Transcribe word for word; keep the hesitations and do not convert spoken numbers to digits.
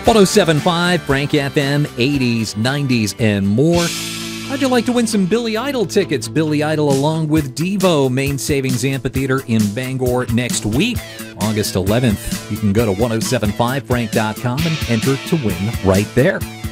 one oh seven point five, Frank F M, eighties, nineties, and more. How'd you like to win some Billy Idol tickets? Billy Idol along with Devo, Main Savings Amphitheater in Bangor next week, August eleventh. You can go to ten seventy-five frank dot com and enter to win right there.